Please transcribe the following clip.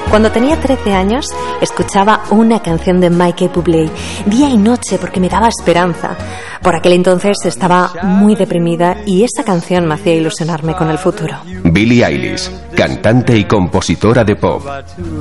Cuando tenía 13 años, escuchaba una canción de Michael Bublé día y noche porque me daba esperanza. Por aquel entonces estaba muy deprimida y esa canción me hacía ilusionarme con el futuro. Billie Eilish, cantante y compositora de pop.